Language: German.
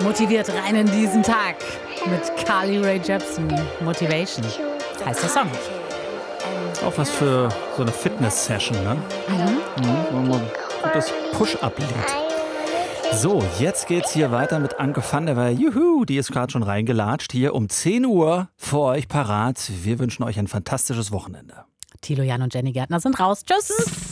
Motiviert rein in diesen Tag mit Carly Rae Jepsen. Motivation heißt der Song. Auch was für so eine Fitness-Session, ne? Das Push-Up-Lied. So, jetzt geht's hier weiter mit Anke van der Wey. Juhu, die ist gerade schon reingelatscht. Hier um 10 Uhr für euch parat. Wir wünschen euch ein fantastisches Wochenende. Thilo, Jan und Jenny Gärtner sind raus. Tschüss.